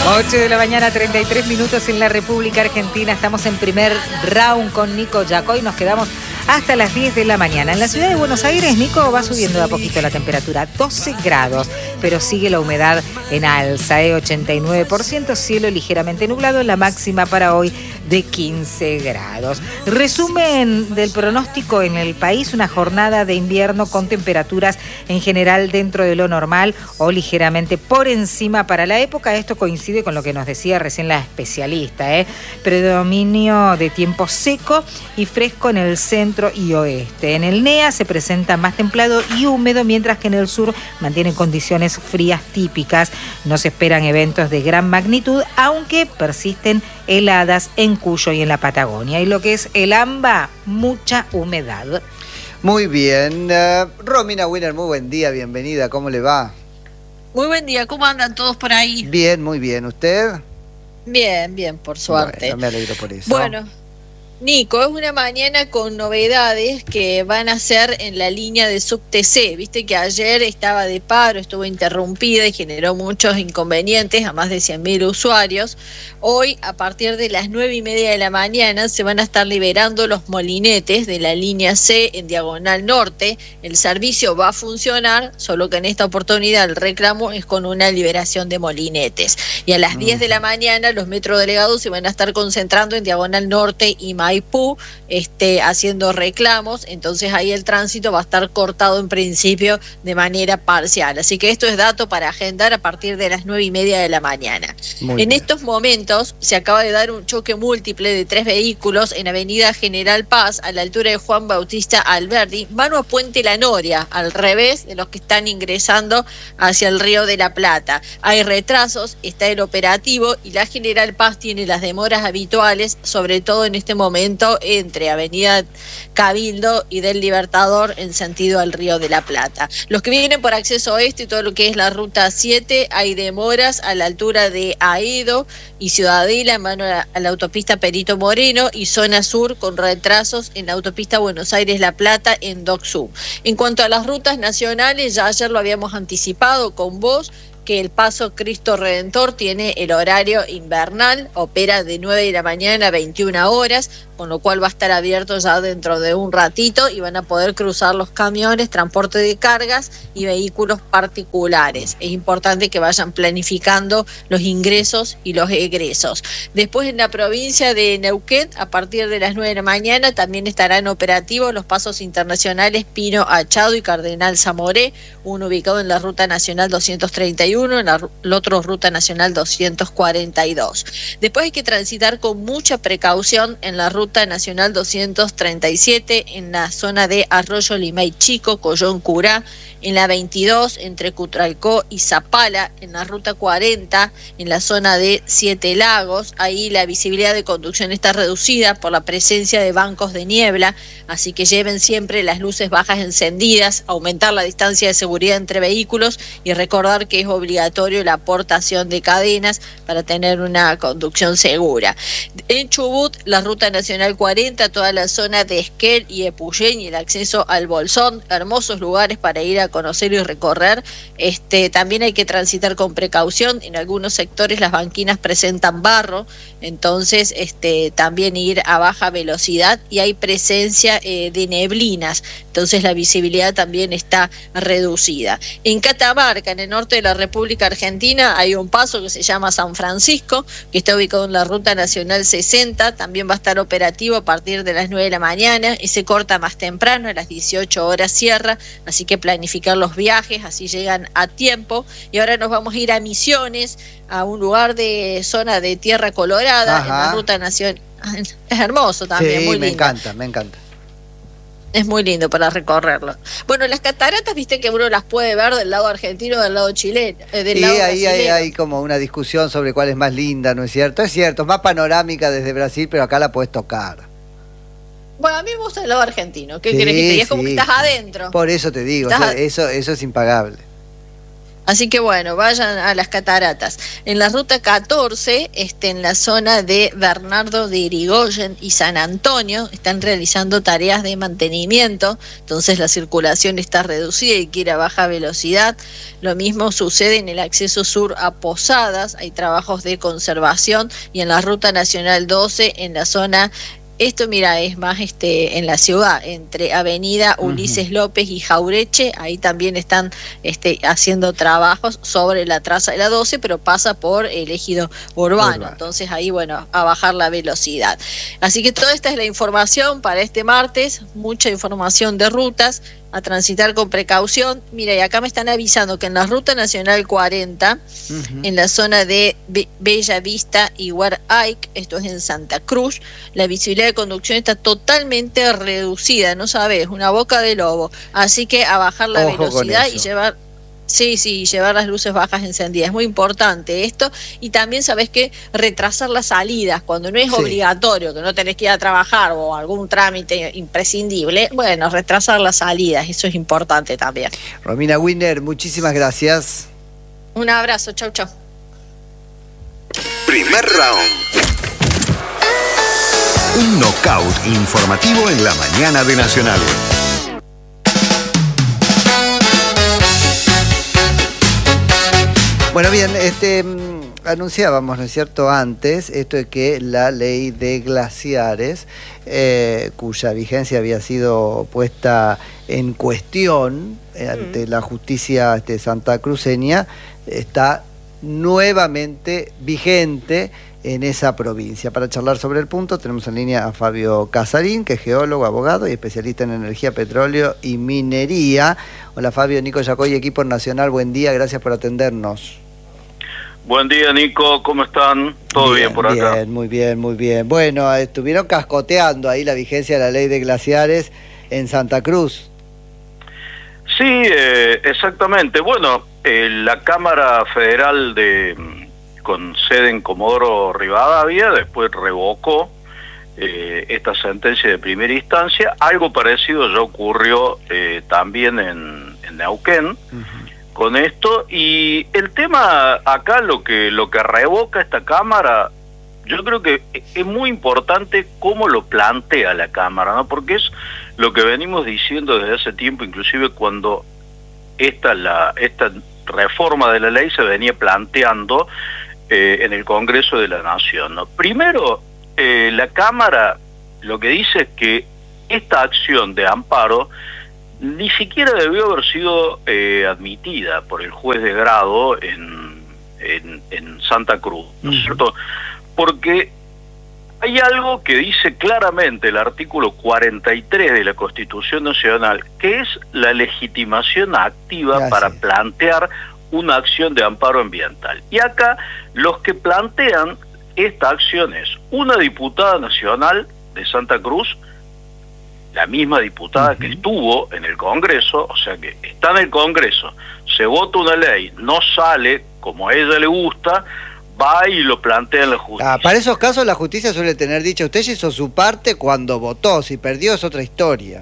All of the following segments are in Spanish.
8 de la mañana, 33 minutos en la República Argentina. Estamos en primer round con Nico Yacoy y nos quedamos hasta las 10 de la mañana. En la ciudad de Buenos Aires, Nico, va subiendo de a poquito la temperatura, 12 grados, pero sigue la humedad en alza, 89%, cielo ligeramente nublado, la máxima para hoy de 15 grados. Resumen del pronóstico en el país: una jornada de invierno con temperaturas en general dentro de lo normal o ligeramente por encima para la época. Esto coincide con lo que nos decía recién la especialista, predominio de tiempo seco y fresco en el centro y oeste. En el NEA se presenta más templado y húmedo, mientras que en el sur mantienen condiciones frías típicas. No se esperan eventos de gran magnitud, aunque persisten heladas en Cuyo y en la Patagonia. Y lo que es el AMBA, mucha humedad. Muy bien. Romina Winner, muy buen día, bienvenida. ¿Cómo le va? Muy buen día, ¿cómo andan todos por ahí? Bien, muy bien. ¿Usted? Bien, bien, por suerte. Bueno, me alegro por eso. Bueno, Nico, es una mañana con novedades que van a ser en la línea de SubTC. Viste que ayer estaba de paro, estuvo interrumpida y generó muchos inconvenientes a más de 100.000 usuarios. Hoy, a partir de las 9:30 de la mañana, se van a estar liberando los molinetes de la línea C en Diagonal Norte. El servicio va a funcionar, solo que en esta oportunidad el reclamo es con una liberación de molinetes. Y a las 10 de la mañana los metrodelegados se van a estar concentrando en Diagonal Norte y Maipú, haciendo reclamos. Entonces ahí el tránsito va a estar cortado en principio de manera parcial. Así que esto es dato para agendar a partir de las 9:30 de la mañana. En estos momentos se acaba de dar un choque múltiple de 3 vehículos en Avenida General Paz, a la altura de Juan Bautista Alberdi, mano a Puente La Noria, al revés de los que están ingresando hacia el Río de la Plata. Hay retrasos, está el operativo y la General Paz tiene las demoras habituales, sobre todo en este momento entre Avenida Cabildo y del Libertador en sentido al Río de la Plata. Los que vienen por acceso oeste y todo lo que es la ruta 7, hay demoras a la altura de Aedo y Ciudadela, en mano a la autopista Perito Moreno, y zona sur con retrasos en la autopista Buenos Aires-La Plata en Docsú. En cuanto a las rutas nacionales, ya ayer lo habíamos anticipado con vos, que el Paso Cristo Redentor tiene el horario invernal, opera de 9 de la mañana a 21 horas, con lo cual va a estar abierto ya dentro de un ratito y van a poder cruzar los camiones, transporte de cargas y vehículos particulares. Es importante que vayan planificando los ingresos y los egresos. Después, en la provincia de Neuquén, a partir de las 9 de la mañana también estarán operativos los pasos internacionales Pino Achado y Cardenal Zamoré, uno ubicado en la Ruta Nacional 231, en la otra Ruta Nacional 242. Después hay que transitar con mucha precaución en la Ruta Nacional 237, en la zona de Arroyo Limay Chico, Collón Curá, en la 22 entre Cutralcó y Zapala, en la Ruta 40, en la zona de Siete Lagos. Ahí la visibilidad de conducción está reducida por la presencia de bancos de niebla, así que lleven siempre las luces bajas encendidas, aumentar la distancia de seguridad entre vehículos y recordar que es obligatorio la aportación de cadenas para tener una conducción segura. En Chubut, la Ruta Nacional 40, toda la zona de Esquel y Epuyén y el acceso al Bolsón, hermosos lugares para ir a conocer y recorrer. También hay que transitar con precaución. En algunos sectores las banquinas presentan barro, entonces también ir a baja velocidad, y hay presencia de neblinas, entonces la visibilidad también está reducida. En Catamarca, en el norte de la República Argentina, hay un paso que se llama San Francisco, que está ubicado en la Ruta Nacional 60, también va a estar operativo a partir de las 9 de la mañana y se corta más temprano, a las 18 horas cierra, así que planificar los viajes, así llegan a tiempo. Y ahora nos vamos a ir a Misiones, a un lugar de zona de Tierra Colorada. Ajá. En la Ruta Nacional. Es hermoso también, sí, muy lindo. Me encanta. Es muy lindo para recorrerlo. Bueno, las cataratas, viste que uno las puede ver del lado argentino o del lado chileno. Y ahí hay como una discusión sobre cuál es más linda, ¿no es cierto? Es cierto, es más panorámica desde Brasil, pero acá la puedes tocar. Bueno, a mí me gusta el lado argentino. ¿Qué querés que te diga? Es como que estás adentro. Por eso te digo, eso es impagable. Así que bueno, vayan a las cataratas. En la ruta 14, en la zona de Bernardo de Irigoyen y San Antonio, están realizando tareas de mantenimiento, entonces la circulación está reducida y quiere a baja velocidad. Lo mismo sucede en el acceso sur a Posadas, hay trabajos de conservación, y en la ruta nacional 12, en la zona... Esto, mira, es más en la ciudad, entre Avenida Ulises López y Jaureche, ahí también están haciendo trabajos sobre la traza de la 12, pero pasa por el ejido urbano. Entonces ahí, bueno, a bajar la velocidad. Así que toda esta es la información para este martes, mucha información de rutas, a transitar con precaución. Mira, y acá me están avisando que en la ruta nacional 40, en la zona de Bella Vista y Guaraic, esto es en Santa Cruz, la visibilidad de conducción está totalmente reducida, no sabes, una boca de lobo. Así que a bajar la velocidad y llevar... Sí, llevar las luces bajas encendidas. Es muy importante esto. Y también, ¿sabés qué? Retrasar las salidas cuando no es obligatorio, que no tenés que ir a trabajar o algún trámite imprescindible. Bueno, retrasar las salidas, eso es importante también. Romina Winer, muchísimas gracias. Un abrazo, chau. Primer round. Un knockout informativo en la mañana de Nacional. Bueno, bien, anunciábamos, ¿no es cierto?, antes, esto de que la ley de glaciares, cuya vigencia había sido puesta en cuestión ante la justicia santacruceña, está nuevamente vigente en esa provincia. Para charlar sobre el punto tenemos en línea a Fabio Casarín, que es geólogo, abogado y especialista en energía, petróleo y minería. Hola Fabio, Nico Yacoy, equipo nacional, buen día, gracias por atendernos. Buen día, Nico, ¿cómo están? ¿Todo bien por acá? Bien, muy bien. Bueno, estuvieron cascoteando ahí la vigencia de la ley de glaciares en Santa Cruz. Sí, exactamente. Bueno, la Cámara Federal con sede en Comodoro Rivadavia después revocó esta sentencia de primera instancia. Algo parecido ya ocurrió también en Neuquén. Con esto, y el tema acá, lo que revoca esta Cámara, yo creo que es muy importante cómo lo plantea la Cámara, ¿no? Porque es lo que venimos diciendo desde hace tiempo, inclusive cuando esta reforma de la ley se venía planteando en el Congreso de la Nación, ¿no? Primero, la Cámara lo que dice es que esta acción de amparo ni siquiera debió haber sido admitida por el juez de grado en Santa Cruz, ¿no es cierto? Porque hay algo que dice claramente el artículo 43 de la Constitución Nacional, que es la legitimación activa para plantear una acción de amparo ambiental. Y acá los que plantean esta acción es una diputada nacional de Santa Cruz, la misma diputada que estuvo en el Congreso, o sea que está en el Congreso, se vota una ley, no sale como a ella le gusta, va y lo plantea en la justicia. Para esos casos la justicia suele tener dicho, usted hizo su parte cuando votó, si perdió es otra historia.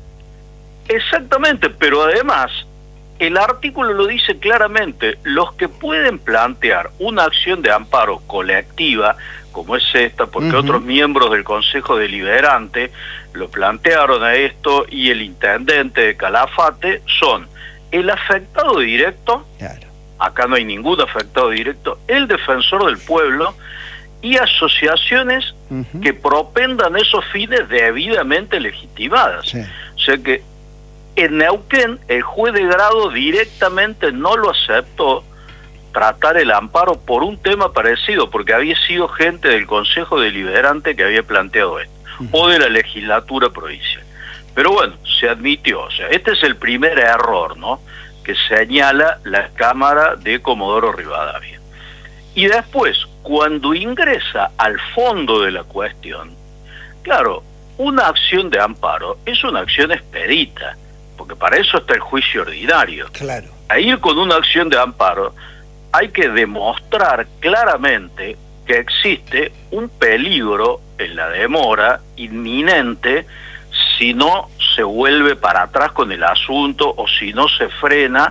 Exactamente, pero además el artículo lo dice claramente, los que pueden plantear una acción de amparo colectiva, como es esta, porque otros miembros del Consejo Deliberante lo plantearon a esto, y el intendente de Calafate, son el afectado directo, acá no hay ningún afectado directo, el defensor del pueblo y asociaciones que propendan esos fines debidamente legitimadas. O sea que en Neuquén el juez de grado directamente no lo aceptó tratar el amparo por un tema parecido, porque había sido gente del Consejo Deliberante que había planteado esto, o de la legislatura provincial. Pero bueno, se admitió. O sea, este es el primer error, ¿no?, que señala la Cámara de Comodoro Rivadavia. Y después, cuando ingresa al fondo de la cuestión, claro, una acción de amparo es una acción expedita, porque para eso está el juicio ordinario. Claro. A ir con una acción de amparo hay que demostrar claramente que existe un peligro en la demora inminente si no se vuelve para atrás con el asunto o si no se frena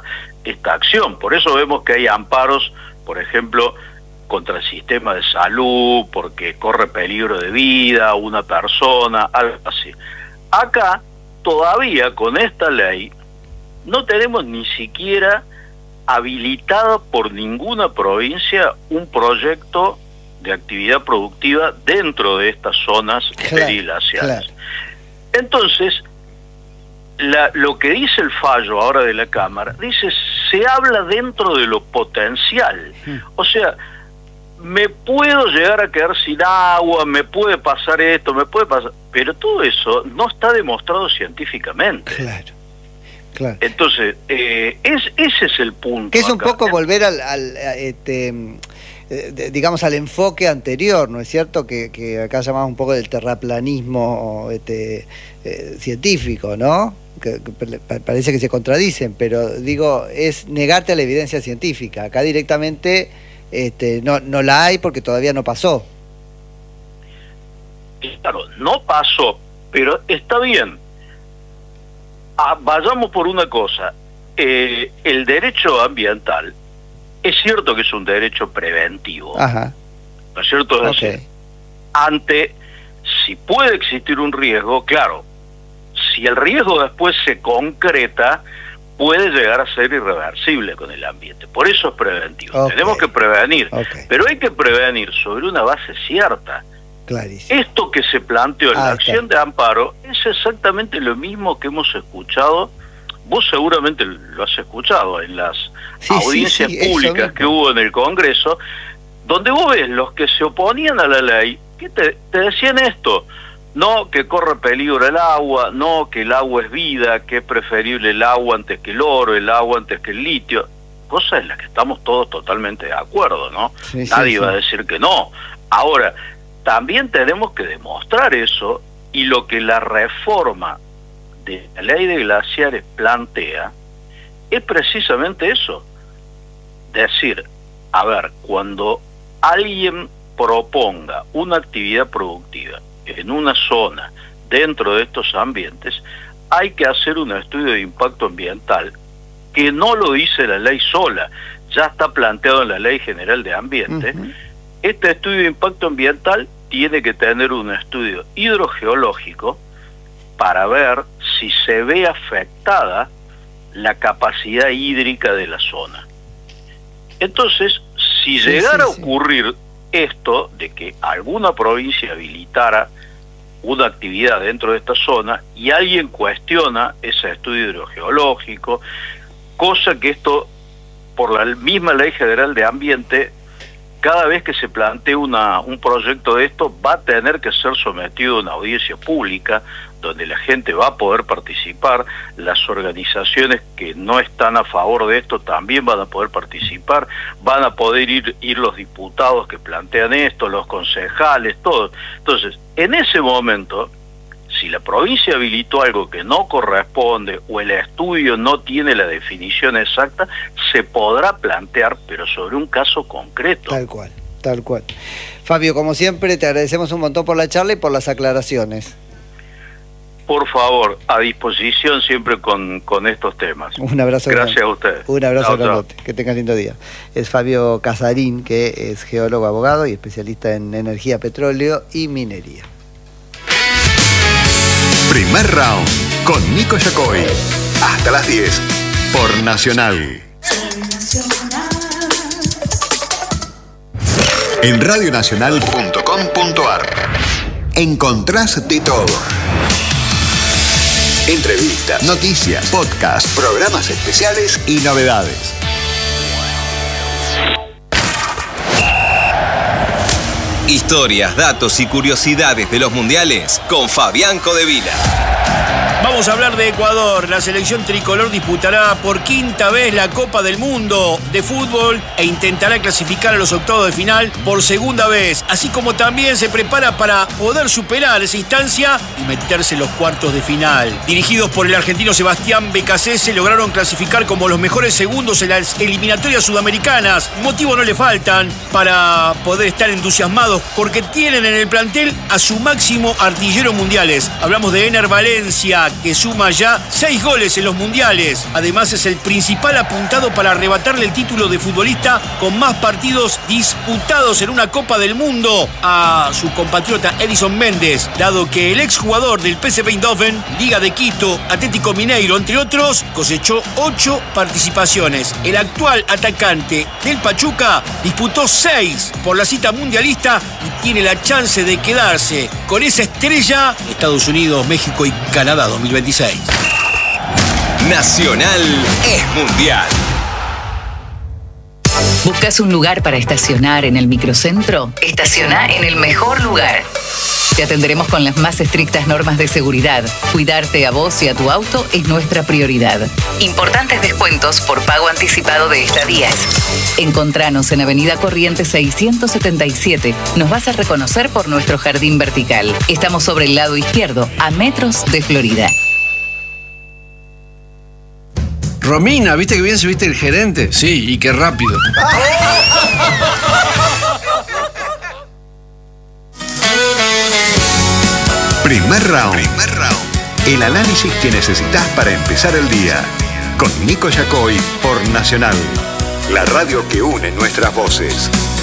esta acción. Por eso vemos que hay amparos, por ejemplo, contra el sistema de salud, porque corre peligro de vida una persona, algo así. Acá, todavía con esta ley, no tenemos ni siquiera habilitado por ninguna provincia un proyecto de actividad productiva dentro de estas zonas periglaciares. Entonces, lo que dice el fallo ahora de la Cámara, dice, se habla dentro de lo potencial. O sea, me puedo llegar a quedar sin agua, me puede pasar esto, me puede pasar... Pero todo eso no está demostrado científicamente. Claro. Entonces, ese es el punto. Que es un acá. poco volver digamos, al enfoque anterior, ¿no es cierto? Que acá llamamos un poco del terraplanismo científico, ¿no? Que parece que se contradicen, pero digo, es negarte a la evidencia científica. Acá directamente no la hay porque todavía no pasó. Claro, no pasó, pero está bien. Vayamos por una cosa. El derecho ambiental es cierto que es un derecho preventivo. Ajá. ¿No es cierto? Es decir, si puede existir un riesgo, claro, si el riesgo después se concreta, puede llegar a ser irreversible con el ambiente. Por eso es preventivo. Tenemos que prevenir, pero hay que prevenir sobre una base cierta. Clarísimo. Esto que se planteó en la acción de amparo es exactamente lo mismo que hemos escuchado. Vos seguramente lo has escuchado en las audiencias públicas que hubo en el Congreso, donde vos ves los que se oponían a la ley, que te decían esto: no, que corre peligro el agua, no, que el agua es vida, que es preferible el agua antes que el oro, el agua antes que el litio, cosa en la que estamos todos totalmente de acuerdo, ¿no? Nadie va a decir que no. Ahora, también tenemos que demostrar eso, y lo que la reforma de la ley de glaciares plantea es precisamente eso. Decir, a ver, cuando alguien proponga una actividad productiva en una zona dentro de estos ambientes, hay que hacer un estudio de impacto ambiental, que no lo dice la ley sola, ya está planteado en la Ley General de Ambiente. Este estudio de impacto ambiental tiene que tener un estudio hidrogeológico para ver si se ve afectada la capacidad hídrica de la zona. Entonces, si llegara a ocurrir esto, de que alguna provincia habilitara una actividad dentro de esta zona y alguien cuestiona ese estudio hidrogeológico, cosa que esto, por la misma Ley General de Ambiente, cada vez que se plantee un proyecto de esto, va a tener que ser sometido a una audiencia pública, donde la gente va a poder participar, las organizaciones que no están a favor de esto también van a poder participar, van a poder ir los diputados que plantean esto, los concejales, todos. Entonces, en ese momento, si la provincia habilitó algo que no corresponde o el estudio no tiene la definición exacta, se podrá plantear, pero sobre un caso concreto. Tal cual, tal cual. Fabio, como siempre, te agradecemos un montón por la charla y por las aclaraciones. Por favor, a disposición siempre con estos temas. Un abrazo. Gracias a ustedes. Un abrazo grandote. Que tengan lindo día. Es Fabio Casarín, que es geólogo, abogado y especialista en energía, petróleo y minería. Primer round con Nico Yacoy. Hasta las 10 por Nacional. En radionacional.com.ar encontrás de todo. Entrevistas, noticias, podcasts, programas especiales y novedades. Historias, datos y curiosidades de los mundiales con Fabián Codevila. Vamos a hablar de Ecuador. La selección tricolor disputará por quinta vez la Copa del Mundo de fútbol e intentará clasificar a los octavos de final por segunda vez, así como también se prepara para poder superar esa instancia y meterse en los cuartos de final. Dirigidos por el argentino Sebastián Becasese, lograron clasificar como los mejores segundos en las eliminatorias sudamericanas. Motivos no le faltan para poder estar entusiasmados, porque tienen en el plantel a su máximo artillero mundiales. Hablamos de Ener Valencia, que suma ya 6 goles en los mundiales. Además es el principal apuntado para arrebatarle el título de futbolista con más partidos disputados en una Copa del Mundo a su compatriota Edison Méndez, dado que el exjugador del PSV Eindhoven, Liga de Quito, Atlético Mineiro, entre otros, cosechó 8 participaciones. El actual atacante del Pachuca disputó 6 por la cita mundialista y tiene la chance de quedarse con esa estrella Estados Unidos, México y Canadá 2026. Nacional es mundial. ¿Buscas un lugar para estacionar en el microcentro? Estaciona en el mejor lugar. Te atenderemos con las más estrictas normas de seguridad. Cuidarte a vos y a tu auto es nuestra prioridad. Importantes descuentos por pago anticipado de estadías. Encontranos en Avenida Corrientes 677. Nos vas a reconocer por nuestro jardín vertical. Estamos sobre el lado izquierdo, a metros de Florida. Romina, ¿viste que bien se viste el gerente? Sí, y qué rápido. Primer round. El análisis que necesitas para empezar el día. Con Nico Yacoy por Nacional. La radio que une nuestras voces.